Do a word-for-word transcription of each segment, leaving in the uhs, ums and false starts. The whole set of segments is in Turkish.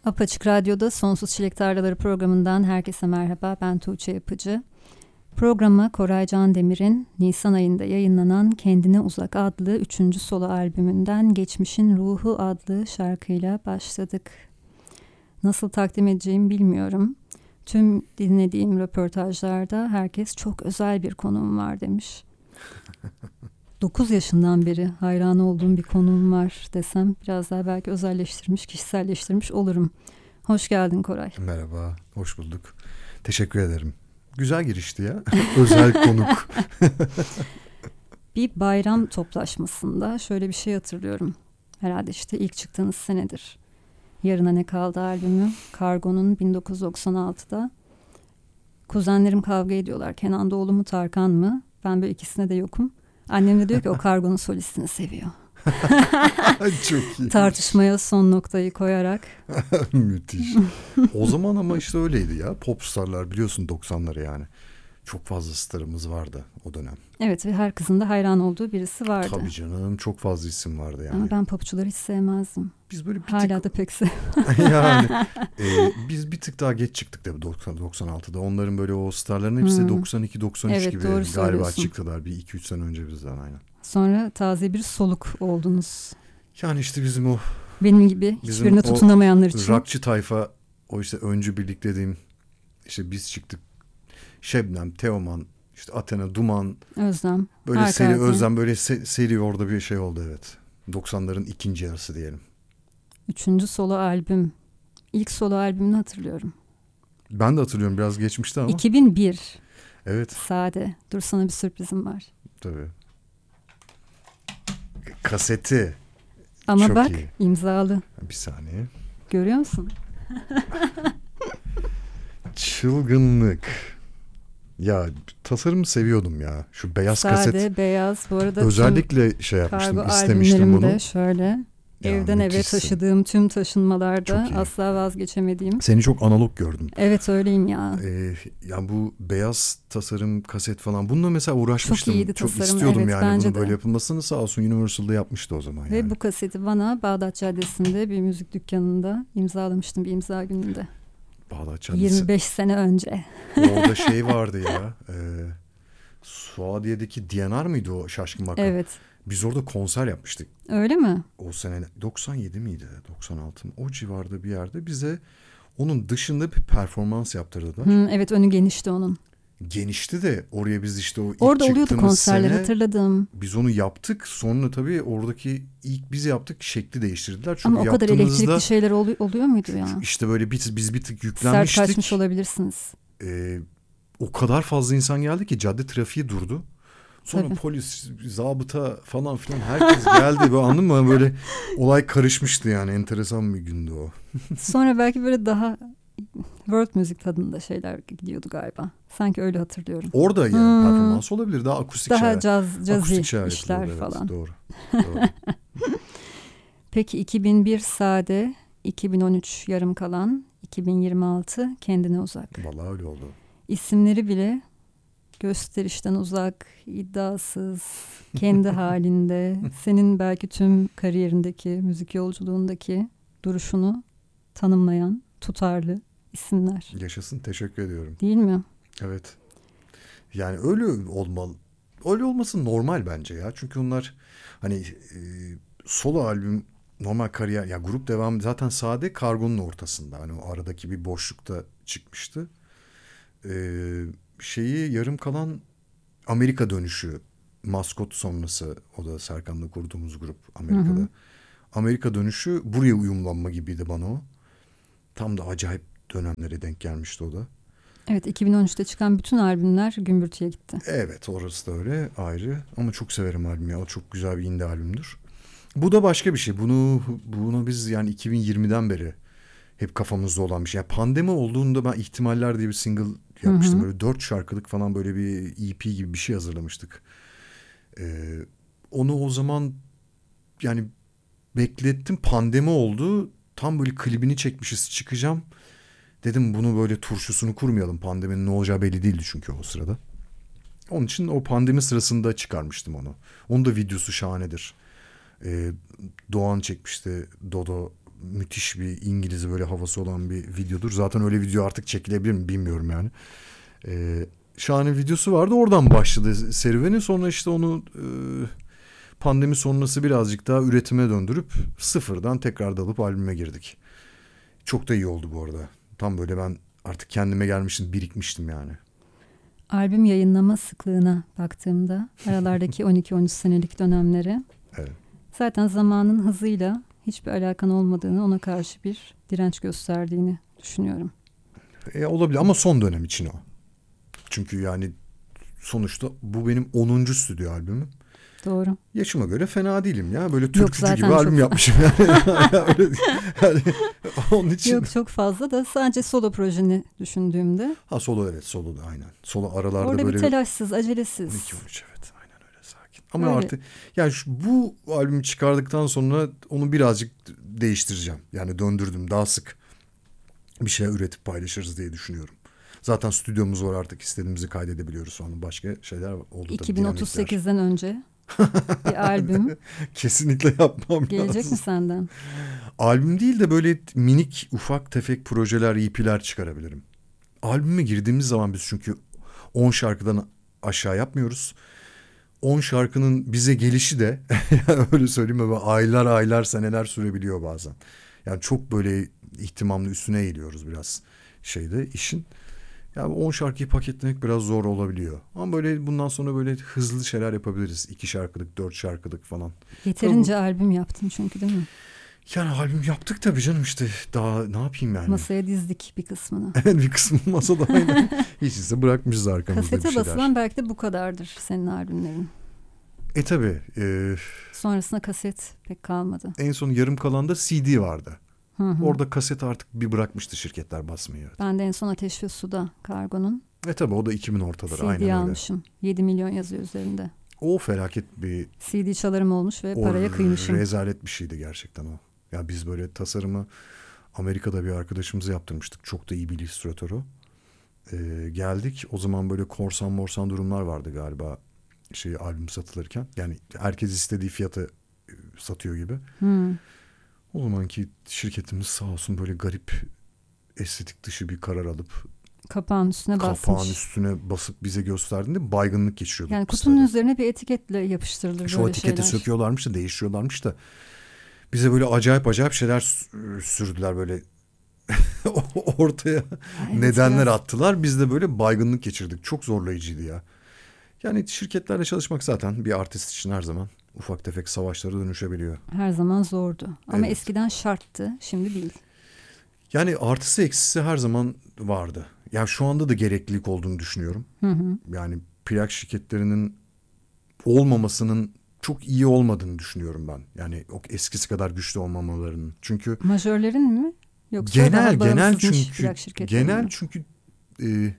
Apaçık Radyo'da Sonsuz Çilek Tarlaları programından herkese merhaba. Ben Tuğçe Yapıcı. Programa Koray Can Demir'in Nisan ayında yayınlanan Kendine Uzak adlı üçüncü solo albümünden Geçmişin Ruhu adlı şarkıyla başladık. Nasıl takdim edeceğimi bilmiyorum. Tüm dinlediğim röportajlarda herkes çok özel bir konuğum var demiş. dokuz yaşından beri hayran olduğum bir konuğum var desem biraz daha belki özelleştirmiş, kişiselleştirmiş olurum. Hoş geldin Koray. Merhaba, hoş bulduk. Teşekkür ederim. Güzel girişti ya. Özel konuk. Bir bayram toplaşmasında şöyle bir şey hatırlıyorum. Herhalde işte ilk çıktığınız senedir. Yarına Ne Kaldı albümü. Kargo'nun bin dokuz yüz doksan altıda. Kuzenlerim kavga ediyorlar. Kenan Doğulu mu Tarkan mı? Ben böyle ikisine de yokum. Annem de diyor ki o Kargo'nun solistini seviyor. Çok iyi. Tartışmaya son noktayı koyarak. Müthiş. O zaman ama işte öyleydi ya. Popstarlar biliyorsun doksanları yani. Çok fazla starımız vardı o dönem. Evet ve her kızın da hayran olduğu birisi vardı. Tabii canım, çok fazla isim vardı yani. Ama ben popçuları hiç sevmezdim. Biz böyle bir Hala tık... da pek sevmem. yani e, biz bir tık daha geç çıktık tabii doksan altıda. Onların böyle o starların hepsi hmm. doksan iki doksan üç evet, gibi galiba çıktılar. Bir iki üç sene önce bizden aynen. Sonra taze bir soluk oldunuz. Yani işte bizim o... Benim gibi hiçbirine tutunamayanlar için. Rockçı tayfa, o işte öncü birlik dediğim, işte biz çıktık. Şebnem, Teoman, işte Athena, Duman. Özlem. Böyle Arka seri arka. Özlem, böyle se- seri orada bir şey oldu evet. doksanların ikinci yarısı diyelim. Üçüncü solo albüm. İlk solo albümünü hatırlıyorum. Ben de hatırlıyorum, biraz geçmişti ama. iki bin bir. Evet. Sade. Dur sana bir sürprizim var. Tabii. Kaseti. Ama çok bak iyi. imzalı. Bir saniye. Görüyor musun? Çılgınlık. Ya tasarımı seviyordum ya. Şu beyaz Sade, kaset. Sade, beyaz. Bu arada özellikle şey yapmıştım, Kargo istemiştim bunu. Şöyle ya, evden eve müthişsin. taşıdığım tüm taşınmalarda asla vazgeçemediğim. Seni çok analog gördüm. Evet öyleyim ya. Ee, yani bu beyaz tasarım kaset falan, bununla mesela uğraşmıştım. Çok iyiydi çok tasarım. istiyordum evet, yani bunun de. böyle yapılmasını, sağ olsun Universal'da yapmıştı o zaman. Ve yani. bu kaseti bana Bağdat Caddesi'nde bir müzik dükkanında imzalamıştım bir imza gününde. Bağdat Caddesi. yirmi beş sene önce. Orada şey vardı ya. E, Suadiye'deki D and R mıydı o Şaşkın Bakkal? Evet. Biz orada konser yapmıştık. Öyle mi? O sene doksan yedi miydi? doksan altı mı? O civarda bir yerde bize onun dışında bir performans yaptırdılar. Hı, evet, önü genişti onun. Genişti de oraya biz işte o ilk orada oluyordu çıktığımız konserler, sene hatırladım. biz onu yaptık. Sonra tabii oradaki ilk biz yaptık, şekli değiştirdiler. Çünkü ama o kadar elektrikli şeyler oluyor, oluyor muydu ya? İşte böyle biz, biz bir tık yüklenmiştik. Sert kaçmış olabilirsiniz. Ee, o kadar fazla insan geldi ki cadde trafiği durdu. Sonra tabii. Polis, zabıta falan filan herkes geldi. Böyle, anladın mı? Böyle olay karışmıştı yani. Enteresan bir gündü o. Sonra belki böyle daha world müzik tadında şeyler gidiyordu galiba. Sanki öyle hatırlıyorum. Orada yani hmm. performans olabilir. Daha akustik daha şeyler. Daha caz, cazi işler evet, falan. Doğru. Doğru. Peki iki bin bir Sade, iki bin on üç Yarım Kalan, iki bin yirmi altı Kendine Uzak. Vallahi öyle oldu. İsimleri bile gösterişten uzak, iddiasız, kendi halinde, senin belki tüm kariyerindeki, müzik yolculuğundaki duruşunu tanımlayan tutarlı isimler. Yaşasın, teşekkür ediyorum. Değil mi? Evet. Yani öyle olmalı. Öyle olması normal bence ya. Çünkü onlar hani e, solo albüm, normal kariyer, ya grup devam zaten Sade Kargo'nun ortasında. Hani o aradaki bir boşlukta çıkmıştı. Ee, şeyi Yarım Kalan Amerika dönüşü, Maskot sonrası, o da Serkan'la kurduğumuz grup Amerika'da. Hı hı. Amerika dönüşü buraya uyumlanma gibiydi bana o. Tam da acayip dönemlere denk gelmişti o da. Evet, iki bin on üçte çıkan bütün albümler gümbürtüye gitti. Evet, orası da öyle ayrı ama çok severim albümü ya. O çok güzel bir indie albümdür. Bu da başka bir şey. Bunu bunu biz yani iki bin yirmiden beri hep kafamızda olan bir şey. Yani pandemi olduğunda ben İhtimaller diye bir single yapmıştım. Hı hı. Böyle dört şarkılık falan böyle bir E P gibi bir şey hazırlamıştık. Ee, onu o zaman yani beklettim. Pandemi oldu. Tam böyle klibini çekmişiz, çıkacağım. Dedim bunu böyle turşusunu kurmayalım. Pandeminin ne olacağı belli değildi çünkü o sırada. Onun için o pandemi sırasında çıkarmıştım onu. Onun da videosu şahanedir. Ee, Doğan çekmişti. Dodo müthiş bir İngiliz böyle havası olan bir videodur. Zaten öyle video artık çekilebilir mi bilmiyorum yani. Ee, şahane videosu vardı. Oradan başladı serüveni. Sonra işte onu e, pandemi sonrası birazcık daha üretime döndürüp sıfırdan tekrar dalıp albüme girdik. Çok da iyi oldu bu arada. Tam böyle ben artık kendime gelmiştim, birikmiştim yani. Albüm yayınlama sıklığına baktığımda aralardaki on iki on üç senelik dönemlere Evet. zaten zamanın hızıyla hiçbir alakan olmadığını, ona karşı bir direnç gösterdiğini düşünüyorum. E, olabilir ama son dönem için o. Çünkü yani sonuçta bu benim onuncu stüdyo albümüm. Doğru. Yaşıma göre fena değilim ya. Böyle türkücü zaten gibi çok- albüm yapmışım yani. Öyle, yani onun için. Yok çok fazla da sadece solo projeni düşündüğümde Ha solo evet solo da aynen. Solo aralarda orada böyle bir telaşsız, acelesiz. on iki on üç evet aynen öyle sakin. Ama Öyle. artık yani şu, bu albümü çıkardıktan sonra onu birazcık değiştireceğim. Yani döndürdüm daha sık bir şey üretip paylaşırız diye düşünüyorum. Zaten stüdyomuz var artık istediğimizi kaydedebiliyoruz sonra başka şeyler oldu tabii. iki bin otuz sekizden önce bir albüm Kesinlikle yapmam gelecek lazım. mi senden? Albüm değil de böyle minik ufak tefek projeler, E P'ler çıkarabilirim. Albüme girdiğimiz zaman biz çünkü on şarkıdan aşağı yapmıyoruz. on şarkının bize gelişi de öyle söyleyeyim ama aylar aylar seneler sürebiliyor bazen. Yani çok böyle ihtimamlı üstüne eğiliyoruz biraz şeyde işin. Yani on şarkıyı paketlemek biraz zor olabiliyor. Ama böyle bundan sonra böyle hızlı şeyler yapabiliriz. İki şarkılık, dört şarkılık falan. Yeterince albüm yaptın çünkü değil mi? Yani albüm yaptık tabii canım işte daha ne yapayım yani. Masaya dizdik bir kısmını. Evet bir kısmı masada aynen. Hiç ise bırakmışız arkamızda bir Kasete şeyler. basılan belki de bu kadardır senin albümlerin. E tabii e, Sonrasında kaset pek kalmadı. en son yarım kalanda C D vardı. Hı hı. Orada kaset artık bir bırakmıştı şirketler basmayı. Ben de en son Ateş ve Su'da Kargo'nun E tabii o da iki bin ortaları C D aynen öyle. almışım. yedi milyon yazıyor üzerinde. O felaket bir C D çalarım olmuş ve o paraya kıymışım. rezalet bir şeydi gerçekten o. Ya biz böyle tasarımı Amerika'da bir arkadaşımıza yaptırmıştık. Çok da iyi bir illüstratör o. Ee, geldik o zaman böyle korsan morsan durumlar vardı galiba şey albüm satılırken. Yani herkes istediği fiyatı e, satıyor gibi. Hmm. O zamanki şirketimiz sağ olsun böyle garip estetik dışı bir karar alıp Kapağın üstüne basmış. kapağın üstüne basıp bize gösterdiğinde baygınlık geçiriyorduk. Yani biz kutunun tabii. üzerine bir etiketle yapıştırılır Şu böyle etiketi şeyler. söküyorlarmış da değiştiriyorlarmış da bize böyle acayip acayip şeyler sü- sürdüler böyle ortaya Evet, nedenler biraz. attılar. Biz de böyle baygınlık geçirdik. Çok zorlayıcıydı ya. Yani şirketlerle çalışmak zaten bir artist için her zaman ufak tefek savaşlara dönüşebiliyor. Her zaman zordu. Ama Evet. eskiden şarttı, şimdi değil. Yani artısı eksisi her zaman vardı. Yani şu anda da gereklilik olduğunu düşünüyorum. Hı hı. Yani plak şirketlerinin olmamasının çok iyi olmadığını düşünüyorum ben. Yani o eskisi kadar güçlü olmamalarının. Çünkü Majörlerin mi? Yoksa daha genel genel bağımsızmış çünkü plak şirketleri genel mi? çünkü e,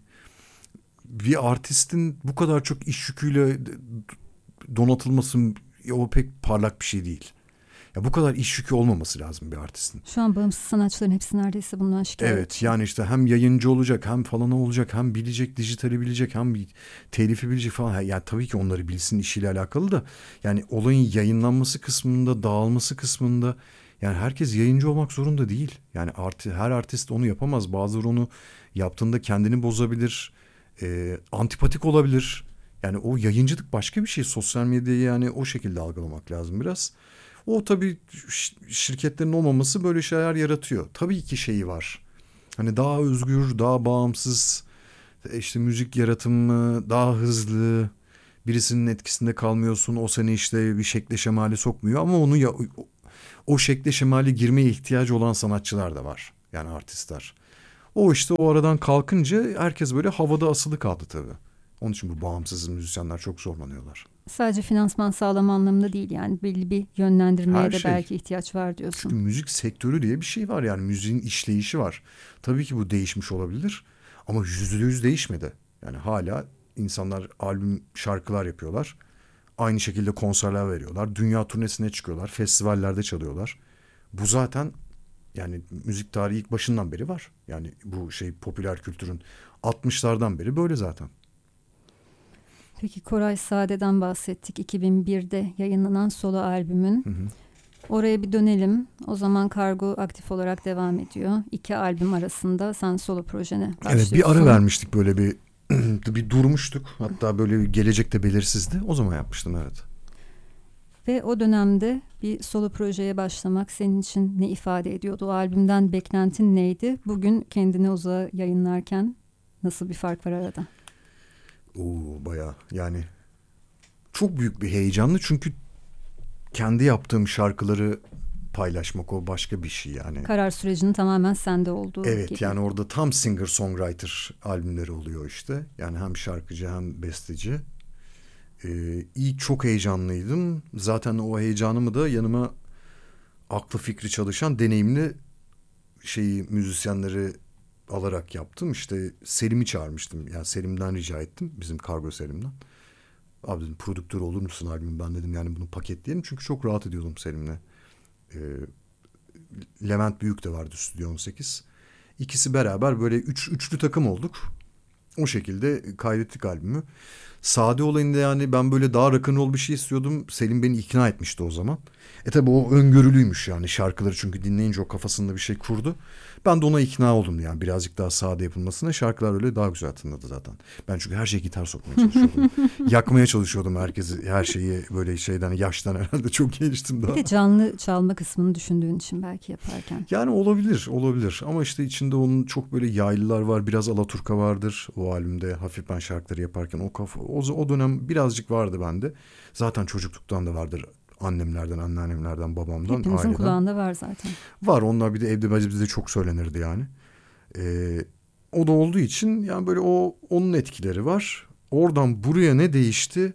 bir artistin bu kadar çok iş yüküyle donatılması o pek parlak bir şey değil. Ya bu kadar iş yükü olmaması lazım bir artistin. Şu an bağımsız sanatçıların hepsi neredeyse bundan şikayetçi. Evet yani işte hem yayıncı olacak hem falan olacak hem bilecek dijitali bilecek hem bir telifi bilecek falan. Yani tabii ki onları bilsin işiyle alakalı da yani olayın yayınlanması kısmında dağılması kısmında yani herkes yayıncı olmak zorunda değil. Yani arti, her artist onu yapamaz. Bazıları onu yaptığında kendini bozabilir. E, antipatik olabilir. Yani o yayıncılık başka bir şey. Sosyal medyayı yani o şekilde algılamak lazım biraz. O tabii şirketlerin olmaması böyle şeyler yaratıyor. Tabii ki şeyi var. Hani daha özgür, daha bağımsız, işte müzik yaratımı daha hızlı. Birisinin etkisinde kalmıyorsun. O seni işte bir şekle şemale sokmuyor ama onu ya, o şekle şemale girmeye ihtiyacı olan sanatçılar da var. Yani artistler. O işte o aradan kalkınca herkes böyle havada asılı kaldı tabii. Onun için bu bağımsız müzisyenler çok zorlanıyorlar. Sadece finansman sağlama anlamında değil yani belli bir yönlendirmeye Her de şey. belki ihtiyaç var diyorsun. Çünkü müzik sektörü diye bir şey var yani müziğin işleyişi var. Tabii ki bu değişmiş olabilir ama yüzde yüz değişmedi. Yani hala insanlar albüm şarkılar yapıyorlar. Aynı şekilde konserler veriyorlar. Dünya turnesine çıkıyorlar. Festivallerde çalıyorlar. Bu zaten yani müzik tarihi ilk başından beri var. Yani bu şey popüler kültürün altmışlardan beri böyle zaten. Peki Koray Sade'den bahsettik. iki bin birde yayınlanan solo albümün. Hı hı. Oraya bir dönelim. O zaman Kargo aktif olarak devam ediyor. İki albüm arasında sen solo projene başlıyorsun. Evet, bir ara vermiştik, böyle bir bir durmuştuk. Hatta böyle gelecekte belirsizdi. O zaman yapmıştım, evet. Ve o dönemde bir solo projeye başlamak senin için ne ifade ediyordu? O albümden beklentin neydi? Bugün Kendine Uzağa yayınlarken nasıl bir fark var arada? Oo, bayağı yani çok büyük bir heyecanlı, çünkü kendi yaptığım şarkıları paylaşmak, o başka bir şey yani. Karar sürecinin tamamen sende olduğu Evet gibi. yani orada tam singer songwriter albümleri oluyor işte. Yani hem şarkıcı hem besteci. Ee, ilk çok heyecanlıydım. Zaten o heyecanımı da yanıma aklı fikri çalışan deneyimli şeyi müzisyenleri alarak yaptım. İşte Selim'i çağırmıştım. Yani Selim'den rica ettim. Bizim Kargo Selim'den. Abi dedim, prodüktör olur musun albüm? Ben dedim yani bunu paketleyelim. Çünkü çok rahat ediyordum Selim'le. Ee, Levent Büyük de vardı, Stüdyo on sekiz. İkisi beraber böyle üç, üçlü takım olduk. O şekilde kaydettik albümü. Sade olayında yani ben böyle daha rock'n'roll bir şey istiyordum. Selim beni ikna etmişti o zaman. E tabi o öngörülüymüş yani şarkıları, çünkü dinleyince o kafasında bir şey kurdu. Ben de ona ikna oldum yani birazcık daha sade yapılmasına. Şarkılar öyle daha güzel tınladı zaten. Ben çünkü her şeye gitar sokmaya çalışıyordum. Yakmaya çalışıyordum herkesi, her şeyi böyle şeyden, yaştan herhalde çok geliştim daha. Bir de canlı çalma kısmını düşündüğün için belki yaparken. Yani olabilir, olabilir. Ama işte içinde onun çok böyle yaylılar var. Biraz alaturka vardır o albümde. Hafif ben şarkıları yaparken o kafa, o, o dönem birazcık vardı bende. Zaten çocukluktan da vardır. Annemlerden, anneannemlerden, babamdan, Hepimizin aileden. kulağında var zaten. Var, onlar bir de evde bizde çok söylenirdi yani. Ee, o da olduğu için yani böyle o onun etkileri var. Oradan buraya ne değişti?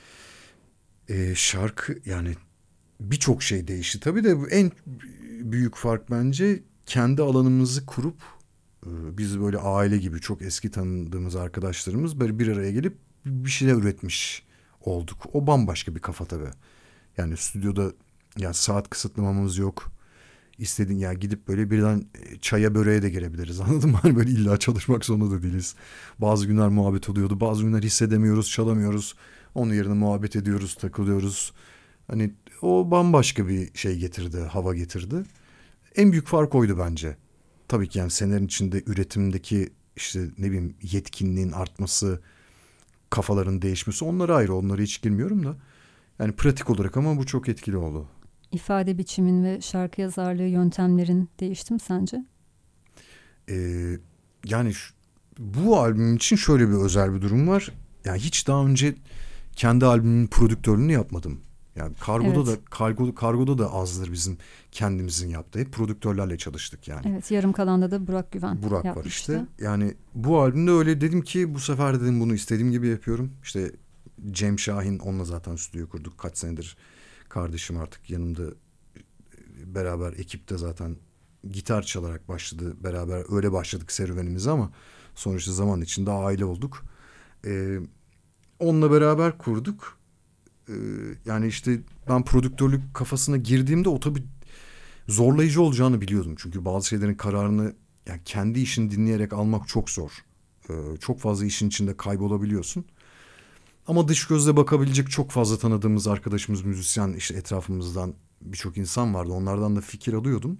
Ee, şarkı yani birçok şey değişti. Tabii de en büyük fark bence kendi alanımızı kurup e, biz böyle aile gibi çok eski tanıdığımız arkadaşlarımız böyle bir araya gelip bir şeyler üretmiş olduk. O bambaşka bir kafa tabii. Yani stüdyoda ya saat kısıtlamamız yok. İstediğin ya gidip böyle birden çaya böreğe de girebiliriz, anladın mı? Hani böyle illa çalışmak zorunda da değiliz. Bazı günler muhabbet oluyordu. Bazı günler hissedemiyoruz, çalamıyoruz. Onun yerine muhabbet ediyoruz, takılıyoruz. Hani o bambaşka bir şey getirdi, hava getirdi. En büyük fark oydu bence. Tabii ki yani senelerin içinde üretimdeki işte ne bileyim yetkinliğin artması, kafaların değişmesi, onlara ayrı, onlara hiç girmiyorum da. Yani pratik olarak ama bu çok etkili oldu. İfade biçimin ve şarkı yazarlığı yöntemlerin değişti mi sence? Ee, yani şu, bu albüm için şöyle bir özel bir durum var. Yani hiç daha önce kendi albümümün prodüktörlüğünü yapmadım. Yani kargoda Evet. da kargo, kargoda da azdır bizim kendimizin yaptığı. Hep prodüktörlerle çalıştık yani. Evet, yarım kalanda da Burak Güven Burak yapmıştı. var işte. Yani bu albümde öyle dedim ki bu sefer dedim bunu istediğim gibi yapıyorum. İşte Cem Şahin, onunla zaten stüdyo kurduk. Kaç senedir kardeşim, artık yanımda, beraber ekipte zaten gitar çalarak başladı. Beraber öyle başladık serüvenimize ama sonuçta zaman içinde aile olduk. Ee, onunla beraber kurduk. Ee, yani işte ben prodüktörlük kafasına girdiğimde o tabii zorlayıcı olacağını biliyordum. Çünkü bazı şeylerin kararını yani kendi işini dinleyerek almak çok zor. Ee, çok fazla işin içinde kaybolabiliyorsun. Ama dış gözle bakabilecek çok fazla tanıdığımız arkadaşımız, müzisyen, işte etrafımızdan birçok insan vardı. Onlardan da fikir alıyordum.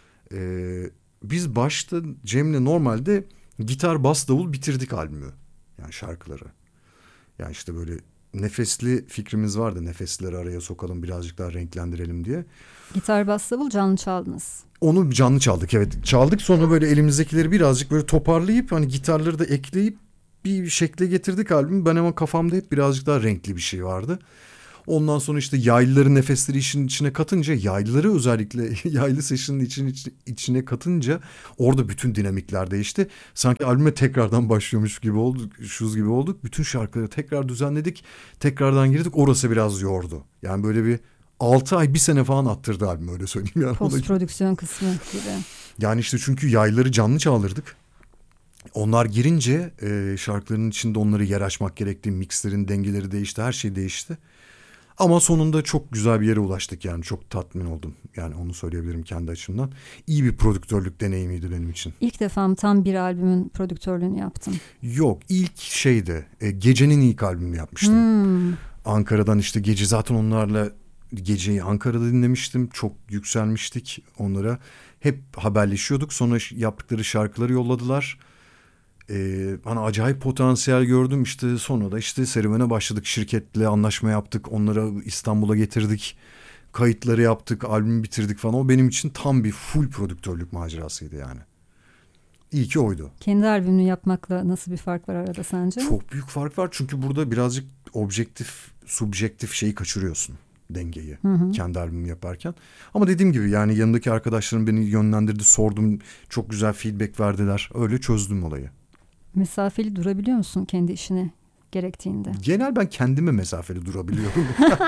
Ee, biz başta Cem'le normalde gitar, bas, davul bitirdik albümü. Yani şarkıları. Yani işte böyle nefesli fikrimiz vardı. Nefesleri araya sokalım, birazcık daha renklendirelim diye. Gitar, bas, davul canlı çaldınız. Onu canlı çaldık, evet. Çaldık, sonra böyle elimizdekileri birazcık böyle toparlayıp hani gitarları da ekleyip bir şekle getirdik albümü. Ben ama kafamda hep birazcık daha renkli bir şey vardı. Ondan sonra işte yaylıları, nefesleri işin içine katınca, yaylıları özellikle yaylı session'ın için, içine katınca orada bütün dinamikler değişti. Sanki albüme tekrardan başlıyormuş gibi olduk, şuz gibi olduk. Bütün şarkıları tekrar düzenledik, tekrardan girdik. Orası biraz yordu. Yani böyle bir altı ay, bir sene falan attırdı albüm, öyle söyleyeyim. Yani post prodüksiyon kısmı gibi. Yani işte çünkü yaylıları canlı çaldırdık. Onlar girince e, şarkıların içinde onları yer açmak gerekti. Mixlerin dengeleri değişti, her şey değişti. Ama sonunda çok güzel bir yere ulaştık yani. Çok tatmin oldum. Yani onu söyleyebilirim kendi açımdan. İyi bir prodüktörlük deneyimiydi benim için. İlk defa tam bir albümün prodüktörlüğünü yaptın. Yok, ilk şeydi. E, Gece'nin ilk albümünü yapmıştım. Hmm. Ankara'dan işte Gece, zaten onlarla Geceyi Ankara'da dinlemiştim. Çok yükselmiştik onlara. Hep haberleşiyorduk. Sonra yaptıkları şarkıları yolladılar. Ee, hani acayip potansiyel gördüm. İşte sonra da işte serüvene başladık. Şirketle anlaşma yaptık. Onları İstanbul'a getirdik. Kayıtları yaptık. Albümü bitirdik falan. O benim için tam bir full prodüktörlük macerasıydı yani. İyi ki oydu. Kendi albümünü yapmakla nasıl bir fark var arada sence? Çok büyük fark var. Çünkü burada birazcık objektif, subjektif şeyi kaçırıyorsun. Dengeyi. Hı hı. Kendi albümümü yaparken. Ama dediğim gibi yani yanındaki arkadaşlarım beni yönlendirdi. Sordum. Çok güzel feedback verdiler. Öyle çözdüm olayı. Mesafeli durabiliyor musun kendi işine gerektiğinde? Genel ben kendime mesafeli durabiliyorum.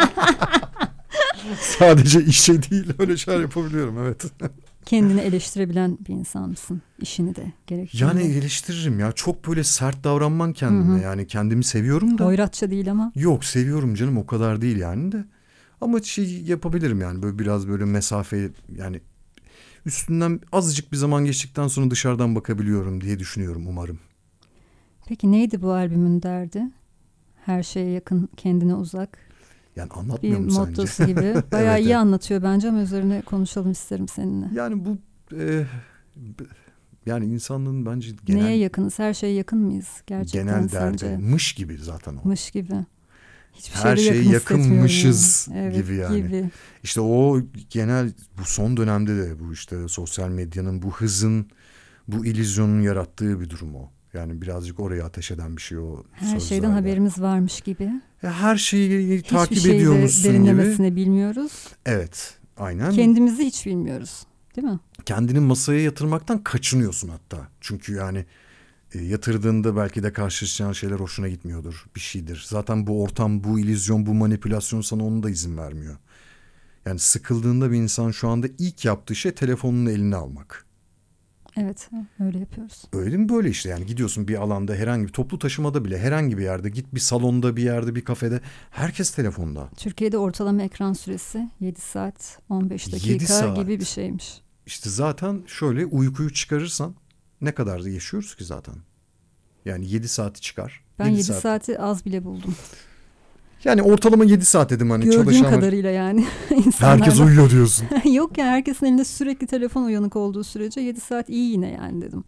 Sadece işe değil öyle şeyler yapabiliyorum, evet. Kendini eleştirebilen bir insan mısın? İşini de gerektiğinde. Yani eleştiririm ya. Çok böyle sert davranmam kendime. Hı hı. Yani kendimi seviyorum da. Hoyratça değil ama. Yok, seviyorum canım, o kadar değil yani de. Ama şey yapabilirim yani böyle biraz böyle mesafe, yani üstünden azıcık bir zaman geçtikten sonra dışarıdan bakabiliyorum diye düşünüyorum umarım. Peki neydi bu albümün derdi? Her şeye yakın, kendine uzak. Yani anlatmıyor mu sence? Bir mottosu gibi. Bayağı evet, iyi evet. anlatıyor bence ama üzerine konuşalım isterim seninle. Yani bu e, yani insanlığın bence genel... Neye yakınız? Her şeye yakın mıyız gerçekten genel sence? derdi. Mış gibi zaten o. Mış gibi. Hiçbir her şeye yakın yakınmışız yani. Evet, gibi yani. Gibi. İşte o genel bu son dönemde de bu işte sosyal medyanın bu hızın, bu illüzyonun yarattığı bir durum o. Yani birazcık oraya ateş eden bir şey o. Her sözlerde. Şeyden haberimiz varmış gibi. Ya her şeyi Hiçbir takip ediyormuşsun gibi. Derinlemesine bilmiyoruz. Evet, aynen. Kendimizi hiç bilmiyoruz, değil mi? Kendini masaya yatırmaktan kaçınıyorsun hatta. Çünkü yani e, yatırdığında belki de karşılaşacağın şeyler hoşuna gitmiyordur, bir şeydir. Zaten bu ortam, bu illüzyon, bu manipülasyon sana onu da izin vermiyor. Yani sıkıldığında bir insan şu anda ilk yaptığı şey telefonunu eline almak. Evet, öyle yapıyoruz. Öyle mi? Böyle işte yani gidiyorsun bir alanda, herhangi bir toplu taşımada bile, herhangi bir yerde, git bir salonda, bir yerde, bir kafede, herkes telefonda. Türkiye'de ortalama ekran süresi yedi saat on beş dakika saat gibi bir şeymiş. İşte zaten şöyle uykuyu çıkarırsan ne kadar da yaşıyoruz ki zaten. Yani yedi saati çıkar. Ben yedi saat... saati az bile buldum. Yani ortalama yedi saat dedim hani gördüğüm çalışan... kadarıyla yani. Herkes uyuyor diyorsun. Yok ya, herkesin elinde sürekli telefon uyanık olduğu sürece yedi saat iyi yine yani dedim.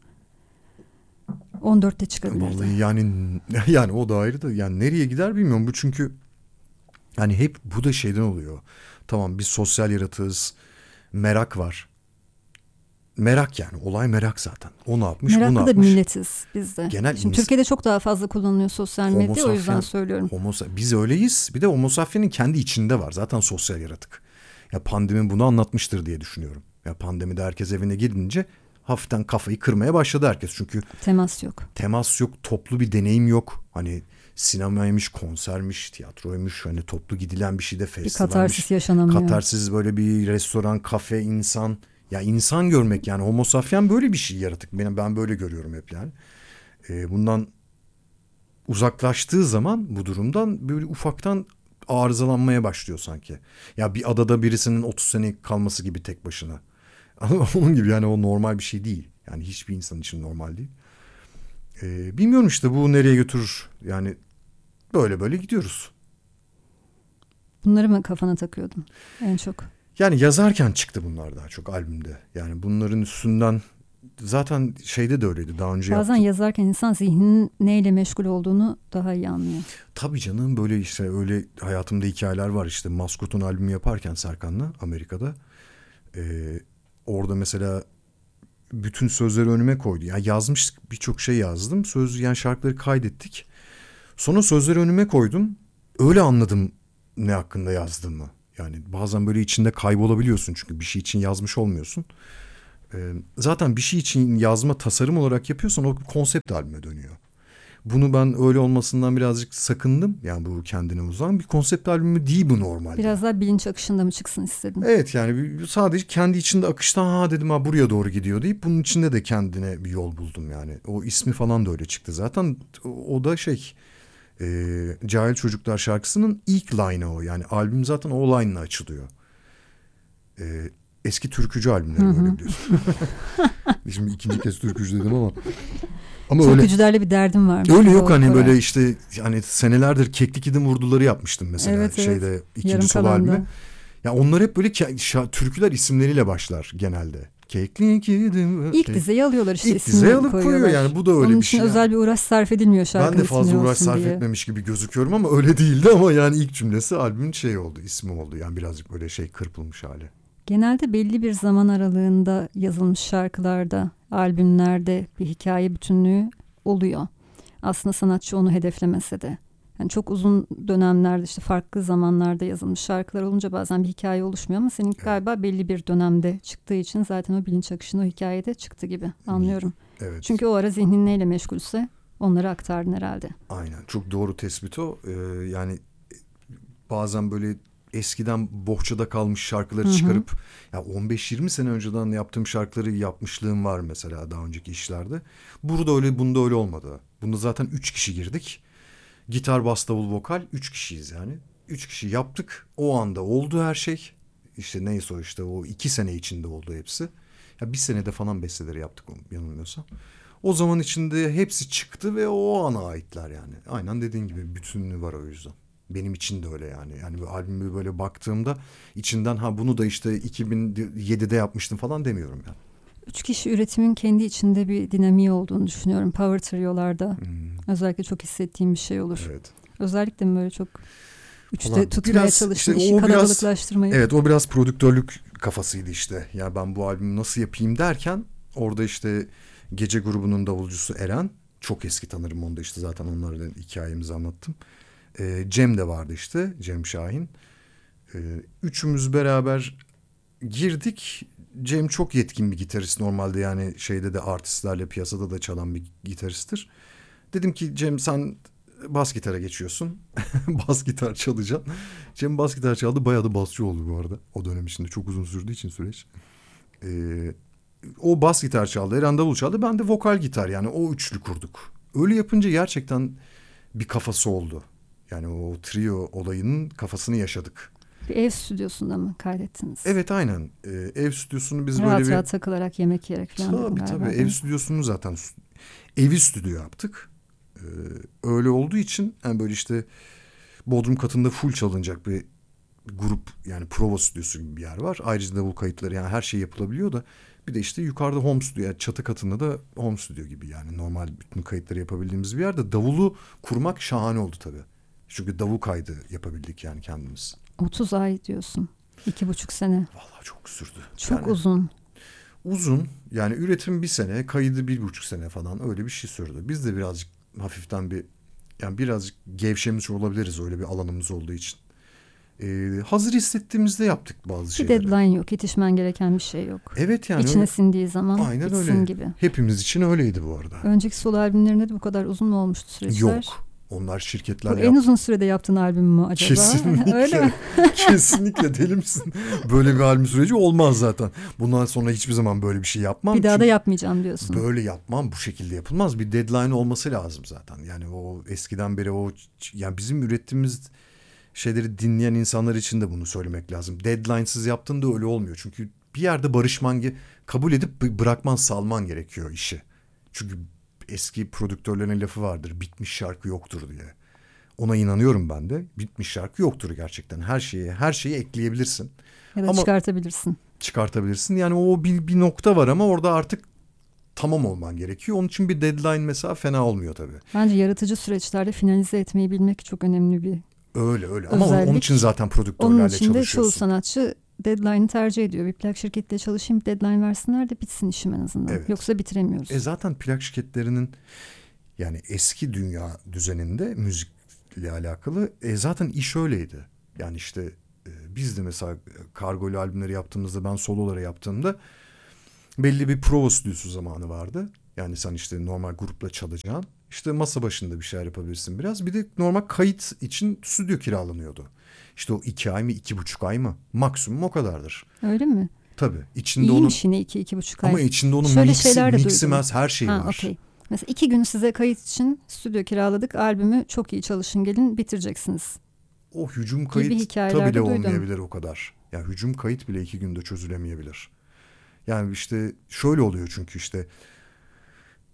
on dörtte çıkabilirdi. Vallahi yani yani o da ayrı da yani nereye gider bilmiyorum bu, çünkü yani hep bu da şeyden oluyor. Tamam, biz sosyal yaratığız. Merak var. Merak yani. Olay merak zaten. O ne yapmış, meraklı bu ne yapmış. Meraklı da milletiz biz de. Genel Şimdi ins- Türkiye'de çok daha fazla kullanılıyor sosyal medya, o yüzden söylüyorum. Homo, biz öyleyiz. Bir de homo sapiens'in kendi içinde var. Zaten sosyal yaratık. Ya pandemi bunu anlatmıştır diye düşünüyorum. Ya pandemide herkes evine gidince hafiften kafayı kırmaya başladı herkes. Çünkü temas yok. Temas yok. Toplu bir deneyim yok. Hani sinemaymış, konsermiş, tiyatroymuş. Hani toplu gidilen bir şeyde festivalmiş. Bir katarsis yaşanamıyor. Katarsis, böyle bir restoran, kafe, insan. Ya insan görmek yani homo sapien böyle bir şey yaratık. Ben, ben böyle görüyorum hep yani. Ee, bundan uzaklaştığı zaman bu durumdan böyle ufaktan arızalanmaya başlıyor sanki. Ya bir adada birisinin otuz sene kalması gibi tek başına. Onun gibi yani, o normal bir şey değil. Yani hiçbir insan için normal değil. Ee, bilmiyorum işte bu nereye götürür. Yani böyle böyle gidiyoruz. Bunları mı kafana takıyordun en çok? Yani yazarken çıktı bunlar daha çok albümde. Yani bunların üstünden zaten şeyde de öyleydi daha önce. Bazen yaptım. Yazarken insan zihninin neyle meşgul olduğunu daha iyi anlıyor. Tabii canım, böyle işte öyle hayatımda hikayeler var. İşte Maskot'un albümü yaparken Serkan'la Amerika'da. Ee, orada mesela bütün sözleri önüme koydu. Yani yazmış, birçok şey yazdım. Söz, yani şarkıları kaydettik. Sonra sözleri önüme koydum. Öyle anladım ne hakkında yazdığımı. Yani bazen böyle içinde kaybolabiliyorsun çünkü bir şey için yazmış olmuyorsun. Ee, zaten bir şey için yazma tasarım olarak yapıyorsan o konsept albüme dönüyor. Bunu ben öyle olmasından birazcık sakındım. Yani bu kendine uzan bir konsept albümü değil bu normalde. Biraz daha bilinç akışında mı çıksın istedin? Evet, yani sadece kendi içinde akıştan ha dedim ha buraya doğru gidiyor deyip bunun içinde de kendine bir yol buldum yani. O ismi falan da öyle çıktı zaten. O, o da şey e, Cahil Çocuklar şarkısının ilk line'ı o. Yani albüm zaten o line'la açılıyor. E, eski türkücü albümleri Hı-hı. böyle biliyorsun. Şimdi ikinci kez türkücü dedim ama. Ama türkücülerle öyle, bir derdim var. Öyle yok hani böyle işte yani senelerdir Keklik İdim Vurduları yapmıştım mesela evet, şeyde evet. ikinci solo albümü. Ya onlar hep böyle ke- şa- türküler isimleriyle başlar genelde. Keklik yedim. İlk dizeyi alıyorlar işte, İlk ismini dizeyi alıp koyuyorlar. koyuyor yani, bu da öyle Onun bir için şey. özel Yani. bir uğraş sarf edilmiyor şarkının Ben de fazla ismini uğraş olsun sarf diye. etmemiş gibi gözüküyorum ama öyle değildi, ama yani ilk cümlesi albümün şey oldu, ismi oldu. Yani birazcık böyle şey kırpılmış hali. Genelde belli bir zaman aralığında yazılmış şarkılarda, albümlerde bir hikaye bütünlüğü oluyor. Aslında sanatçı onu hedeflemese de. Yani çok uzun dönemlerde, işte farklı zamanlarda yazılmış şarkılar olunca bazen bir hikaye oluşmuyor, ama senin Evet. galiba belli bir dönemde çıktığı için zaten o bilinç akışını o hikayede çıktı gibi anlıyorum. Evet. Çünkü o ara zihnin neyle meşgulse onları aktardın herhalde. Aynen, çok doğru tespit o. Ee, yani bazen böyle eskiden bohçada kalmış şarkıları Hı hı. çıkarıp ya on beş yirmi sene önceden yaptığım şarkıları yapmışlığım var mesela daha önceki işlerde. Burada öyle, bunda öyle olmadı. Bunda zaten üç kişi girdik. Gitar, bas, davul, vokal, üç kişiyiz yani. Üç kişi yaptık. O anda oldu her şey. İşte neyse o, işte o iki sene içinde oldu hepsi. Ya bir senede falan besteleri yaptık yanılmıyorsam. O zaman içinde hepsi çıktı ve o ana aitler yani. Aynen dediğin gibi bütünlüğü var o yüzden. Benim için de öyle yani. Yani bu albümü böyle baktığımda içinden ha bunu da işte iki bin yedide yapmıştım falan demiyorum yani. Üç kişi üretimin kendi içinde bir dinamiği olduğunu düşünüyorum. Power trio'larda Hmm. özellikle çok hissettiğim bir şey olur. Evet. Özellikle mi böyle çok üçte Ulan tutmaya biraz çalıştın, işte işi o biraz- kalabalıklaştırmayı. Evet, o biraz prodüktörlük kafasıydı işte. Yani ben bu albümü nasıl yapayım derken orada işte Gece grubunun davulcusu Eren, çok eski tanırım onu da, işte zaten onlarla hikayemizi anlattım. Ee, Cem de vardı işte, Cem Şahin. Ee, üçümüz beraber girdik. Cem çok yetkin bir gitarist normalde, yani şeyde de artistlerle piyasada da çalan bir gitaristtir. Dedim ki Cem sen bas gitara geçiyorsun. Bas gitar çalacaksın. Cem bas gitar çaldı. Bayağı da basçı oldu bu arada. O dönem içinde çok uzun sürdüğü için süreç. Ee, o bas gitar çaldı. Eren davul çaldı. Ben de vokal gitar, yani o üçlü kurduk. Öyle yapınca gerçekten bir kafası oldu. Yani o trio olayının kafasını yaşadık. Bir ev stüdyosunda mı kaydettiniz? Evet aynen. Ee, ev stüdyosunu biz rahat böyle bir... rahat takılarak yemek yiyerek falan dedim Tabii galiba. tabii, değil ev mi? stüdyosunu zaten evi stüdyo yaptık. Ee, öyle olduğu için yani böyle işte bodrum katında full çalınacak bir grup, yani prova stüdyosu gibi bir yer var. Ayrıca davul kayıtları, yani her şey yapılabiliyor da bir de işte yukarıda home stüdyo, yani çatı katında da home stüdyo gibi, yani normal bütün kayıtları yapabildiğimiz bir yerde. Davulu kurmak şahane oldu tabii. Çünkü davul kaydı yapabildik yani kendimiz. otuz ay diyorsun. İki buçuk sene. Vallahi çok sürdü. Çok Yani uzun. uzun, yani üretim bir sene, kaydı bir buçuk sene falan, öyle bir şey sürdü. Biz de birazcık hafiften bir, yani birazcık gevşemiş olabiliriz öyle bir alanımız olduğu için. Ee, hazır hissettiğimizde yaptık bazı Bir şeyleri. deadline yok. Yetişmen gereken bir şey yok. Evet yani İçine öyle. sindiği zaman Aynen bitsin öyle. gibi. Hepimiz için öyleydi bu arada. Önceki solo albümlerinde de bu kadar uzun mu olmuştu süreçler? Yok. Onlar Bu şirketlerle en yap- uzun sürede yaptığın albüm mü acaba? Kesinlikle. Öyle mi? Kesinlikle, deli misin? Böyle bir albüm süreci olmaz zaten. Bundan sonra hiçbir zaman böyle bir şey yapmam. Bir daha da Çünkü yapmayacağım diyorsun. böyle yapmam, bu şekilde yapılmaz. Bir deadline olması lazım zaten. Yani o eskiden beri o, yani bizim ürettiğimiz şeyleri dinleyen insanlar için de bunu söylemek lazım. Deadline'sız yaptığında öyle olmuyor. Çünkü bir yerde barışman, ge- kabul edip b- bırakman, salman gerekiyor işi. Çünkü eski prodüktörlerin lafı vardır. Bitmiş şarkı yoktur diye. Ona inanıyorum ben de. Bitmiş şarkı yoktur gerçekten. Her şeyi, her şeyi ekleyebilirsin. Ya da Ama- çıkartabilirsin. Çıkartabilirsin. Yani o bir, bir nokta var ama orada artık tamam olman gerekiyor. Onun için bir deadline mesela fena olmuyor tabii. Bence yaratıcı süreçlerde finalize etmeyi bilmek çok önemli bir. Öyle öyle. Ama Özellik. onun için zaten prodüktörlerle Onun için de çoğu çalışıyorsun. sanatçı deadline'ı tercih ediyor. Bir plak şirketiyle çalışayım, deadline versinler de bitsin işim en azından. Evet. Yoksa bitiremiyoruz. E zaten plak şirketlerinin, yani eski dünya düzeninde müzikle alakalı e zaten iş öyleydi. Yani işte e, biz de mesela kargolu albümleri yaptığımızda, ben sololara yaptığımda belli bir prova stüdyosu zamanı vardı. Yani sen işte normal grupla çalacaksın. İşte masa başında bir şeyler yapabilirsin biraz. Bir de normal kayıt için stüdyo kiralanıyordu. İşte o iki ay mı, iki buçuk ay mı? Maksimum o kadardır. Öyle mi? Tabii. İçinde onun, İyiymiş yine iki, iki buçuk ay. ama içinde onun Şöyle mixi, şeyler de mixi, duydum. mas- her şey Ha, var. okey. Mesela iki gün size kayıt için stüdyo kiraladık. Albümü çok iyi çalışın gelin bitireceksiniz. O hücum Gibi kayıt hikayeler tabii de de duydum. olmayabilir o kadar. Ya hücum kayıt bile iki günde çözülemeyebilir. Yani işte şöyle oluyor çünkü işte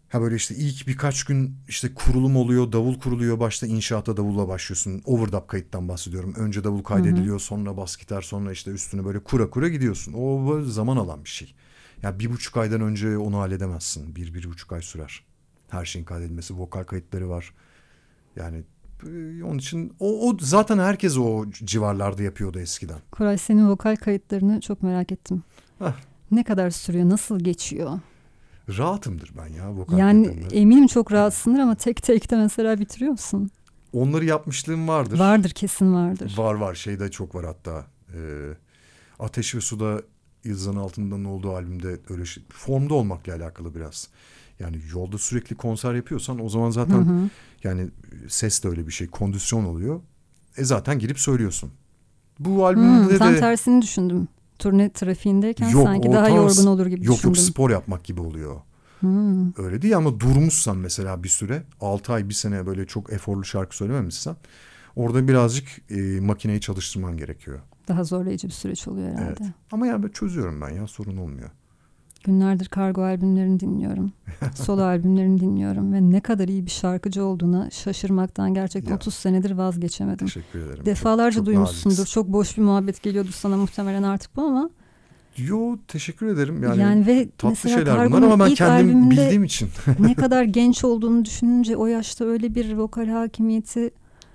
Ha böyle işte ilk birkaç gün işte kurulum oluyor, davul kuruluyor. Başta inşaata davulla başlıyorsun. Overdub kayıttan bahsediyorum. Önce davul kaydediliyor, hı hı. sonra bas gitar, sonra işte üstüne böyle kura kura gidiyorsun. O böyle zaman alan bir şey. Yani bir buçuk aydan önce onu halledemezsin. Bir, bir buçuk ay sürer. Her şeyin kaydedilmesi, vokal kayıtları var. Yani onun için o, o zaten herkes o civarlarda yapıyordu eskiden. Koray, senin vokal kayıtlarını çok merak ettim. Heh. Ne kadar sürüyor? Nasıl geçiyor? Rahatımdır ben ya vokal yani kayıtlarında. Eminim çok rahatsındır ama tek tek de mesela bitiriyor musun? Onları yapmışlığım vardır. Vardır, kesin vardır. Var var, şeyde çok var hatta. Ee, Ateş ve Su'da Yıldızın Altında'nın olduğu albümde öyle şey, formda olmakla alakalı biraz. Yani yolda sürekli konser yapıyorsan o zaman zaten hı hı. yani ses de öyle bir şey, kondisyon oluyor. E zaten girip söylüyorsun. Bu albümde hmm, de... Tam tersini düşündüm. Turne trafiğindeyken yok, sanki daha yorgun olur gibi yok, düşündüm. Yok yok, spor yapmak gibi oluyor. Hmm. Öyle değil ama durmuşsan mesela bir süre, altı ay bir sene böyle çok eforlu şarkı söylememişsen orada birazcık e, makineyi çalıştırman gerekiyor. Daha zorlayıcı bir süreç oluyor herhalde. Evet. Ama yani çözüyorum ben ya, sorun olmuyor. Günlerdir Kargo albümlerini dinliyorum. Solo albümlerini dinliyorum ve ne kadar iyi bir şarkıcı olduğuna şaşırmaktan gerçekten ya. otuz senedir vazgeçemedim. Teşekkür ederim. Defalarca çok, çok duymuşsundur. naziksin. Çok boş bir muhabbet geliyordu sana muhtemelen artık bu ama. Yo, teşekkür ederim. Yani, yani ve tatlı şeyler Kargo'nun bunlar ama ben ilk kendim bildiğim için. ne kadar genç olduğunu düşününce o yaşta öyle bir vokal hakimiyeti,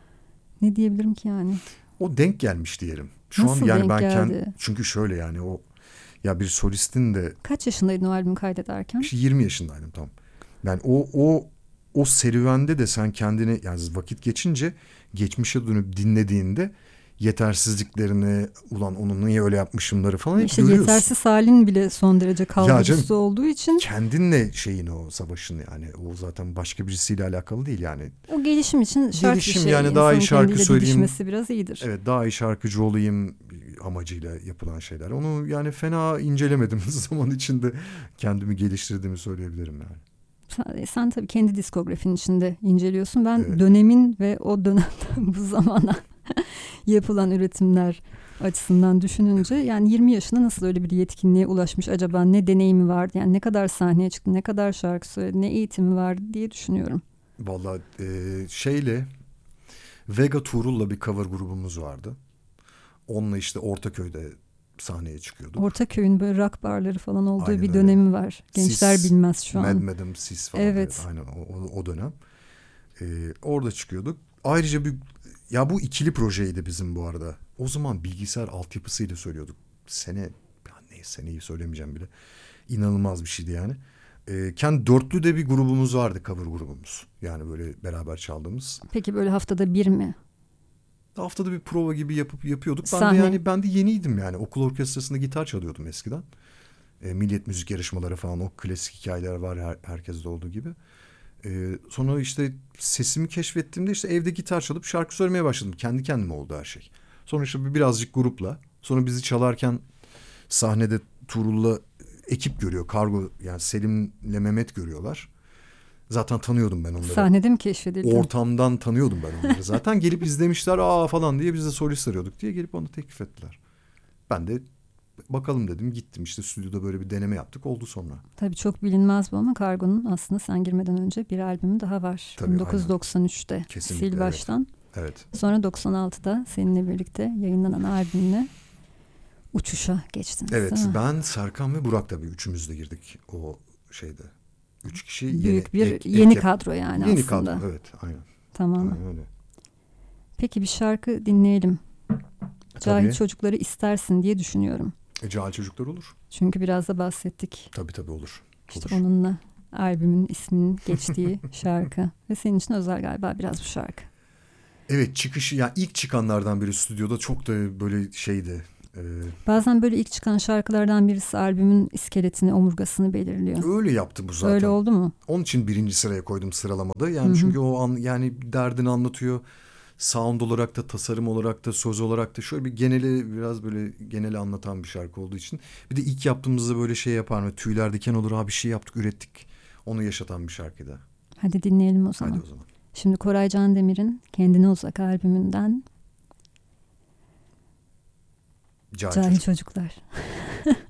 ne diyebilirim ki yani? O denk gelmiş diyelim. Şu Nasıl an yani denk ben geldi? Kend, çünkü şöyle yani o ya bir solistin de. Kaç yaşındaydın o albümü kaydederken? İşte yirmi yaşındaydım tam. Yani o o o serüvende de sen kendini, yani vakit geçince geçmişe dönüp dinlediğinde yetersizliklerini, ulan onu niye öyle yapmışımları falan hep işte görüyorsun. Yetersiz halin bile son derece kalburüstü olduğu için. Kendinle şeyin o savaşın, yani o zaten başka birisiyle alakalı değil yani. O gelişim için şart gelişim bir şey. yani daha iyi şarkı söyleyeyim. Biraz iyidir. Evet, daha iyi şarkıcı olayım amacıyla yapılan şeyler. Onu yani fena incelemedim zaman içinde, kendimi geliştirdiğimi söyleyebilirim yani. Sen, sen tabii kendi diskografinin içinde inceliyorsun. Ben evet. dönemin ve o dönemden bu zamana yapılan üretimler açısından düşününce yani yirmi yaşında nasıl öyle bir yetkinliğe ulaşmış acaba, ne deneyimi vardı, yani ne kadar sahneye çıktı, ne kadar şarkı söyledi, ne eğitimi vardı diye düşünüyorum. Vallahi e, şeyle Vega Tuğrul'la bir cover grubumuz vardı. Onunla işte Ortaköy'de sahneye çıkıyorduk. Ortaköy'ün böyle rock barları falan olduğu aynen bir öyle. dönemi var. Gençler Sis, bilmez şu an. Mad Madam Sis falan. Evet. Evet, aynen o, o dönem. Ee, orada çıkıyorduk. Ayrıca bir ya bu ikili projeydi bizim bu arada. O zaman bilgisayar altyapısıyla söylüyorduk. Sene, ya neyse seneyi söylemeyeceğim bile. İnanılmaz bir şeydi yani. Ee, kendi dörtlü de bir grubumuz vardı, cover grubumuz. Yani böyle beraber çaldığımız. Peki böyle haftada bir mi? Haftada bir prova gibi yapıp yapıyorduk. Ben Sahne. de yani ben de yeniydim yani. Okul orkestrasında gitar çalıyordum eskiden. E, milliyet müzik yarışmaları falan, o klasik hikayeler var her, herkeste olduğu gibi. E, sonra işte sesimi keşfettiğimde işte evde gitar çalıp şarkı söylemeye başladım. Kendi kendime oldu her şey. Sonra işte birazcık grupla. Sonra bizi çalarken sahnede Tuğrul'la ekip görüyor. Kargo, yani Selim'le Mehmet görüyorlar. Zaten tanıyordum ben onları. Sahnede mi keşfedildin? Ortamdan tanıyordum ben onları. Zaten gelip izlemişler aa falan diye, biz de solist arıyorduk diye gelip onu teklif ettiler. Ben de bakalım dedim, gittim işte stüdyoda böyle bir deneme yaptık, oldu sonra. Tabii çok bilinmez bu ama Kargo'nun aslında sen girmeden önce bir albümü daha var. Tabii, bin dokuz yüz doksan üçte kesinlikle, Sil Baştan. Evet. Evet. Sonra doksan altıda seninle birlikte yayınlanan albümle Uçuş'a geçtiniz. Evet, ben, Serkan ve Burak tabii üçümüz de girdik o şeyde. Üç kişi yeni. Büyük bir ek, yeni ek, kadro yani yeni aslında. Yeni kadro, evet, aynen. Tamam. Aynen öyle. Peki bir şarkı dinleyelim. Cahil tabii. Çocukları istersin diye düşünüyorum. E, Cahil Çocuklar olur. Çünkü biraz da bahsettik. Tabii tabii olur. İşte olur. onunla albümün isminin geçtiği şarkı. Ve senin için özel galiba biraz bu şarkı. Evet, çıkışı yani ilk çıkanlardan biri stüdyoda, çok da böyle şeydi. Ee, Bazen böyle ilk çıkan şarkılardan birisi albümün iskeletini, omurgasını belirliyor. Öyle yaptı bu zaten. Öyle oldu mu? Onun için birinci sıraya koydum sıralamada. Yani Hı-hı. çünkü o an yani derdini anlatıyor. Sound olarak da, tasarım olarak da, söz olarak da şöyle bir geneli, biraz böyle geneli anlatan bir şarkı olduğu için. Bir de ilk yaptığımızda böyle şey yapar mı? Tüyler diken olur, ha bir şey yaptık, ürettik. Onu yaşatan bir şarkıydı. Hadi dinleyelim o zaman. Hadi o zaman. Şimdi Koray Candemir'in Kendine Uzak albümünden Cahil, Cahil Çocuklar.